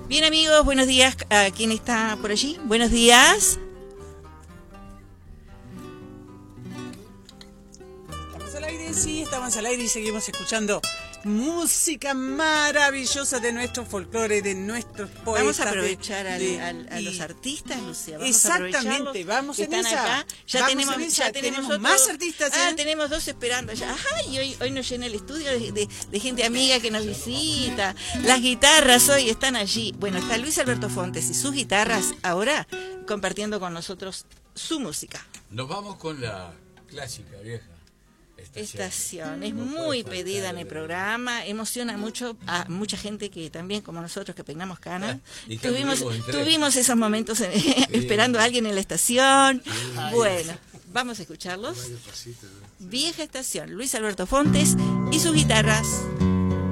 Bien, amigos, buenos días. ¿Quién está por allí? Buenos días. Estamos al aire, sí, estamos al aire y seguimos escuchando música maravillosa de nuestro folclore, de nuestros poetas. Vamos a aprovechar a los artistas, Lucía. Vamos exactamente, vamos en esa. Acá. Ya tenemos más artistas. Tenemos dos esperando ya. Ajá, y hoy nos llena el estudio de gente amiga que nos visita. Las guitarras hoy están allí. Bueno, está Luis Alberto Fontes y sus guitarras ahora compartiendo con nosotros su música. Nos vamos con la clásica vieja. Estación. Es muy pedida en el programa, emociona mucho a mucha gente que también, como nosotros, que peinamos canas. Tuvimos esos momentos esperando a alguien en la estación. Bueno, vamos a escucharlos. Vieja Estación, Luis Alberto Fontes y sus guitarras.